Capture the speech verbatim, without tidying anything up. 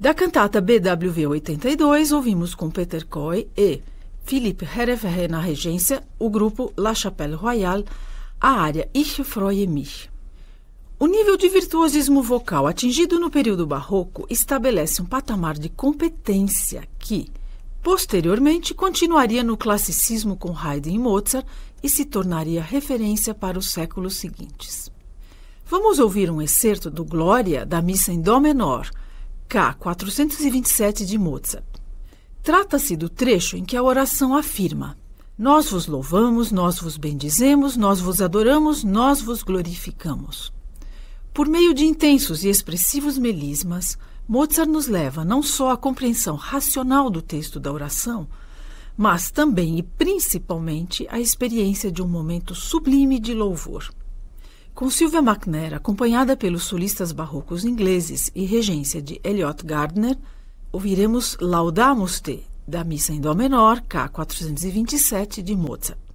Da cantata B W V oitenta e dois, ouvimos com Peter Coy e Philippe Herreffer na regência o grupo La Chapelle Royale, a área Ich freue mich. O nível de virtuosismo vocal atingido no período barroco estabelece um patamar de competência que, posteriormente, continuaria no classicismo com Haydn e Mozart e se tornaria referência para os séculos seguintes. Vamos ouvir um excerto do Glória da Missa em Dó menor, K quatrocentos e vinte e sete de Mozart. Trata-se do trecho em que a oração afirma: Nós vos louvamos, nós vos bendizemos, nós vos adoramos, nós vos glorificamos. Por meio de intensos e expressivos melismas, Mozart nos leva não só à compreensão racional do texto da oração, mas também e principalmente à experiência de um momento sublime de louvor. Com Sylvia McNair, acompanhada pelos solistas barrocos ingleses e regência de Elliot Gardner, ouviremos Laudamus Te, da Missa em Dó menor, K quatrocentos e vinte e sete, de Mozart.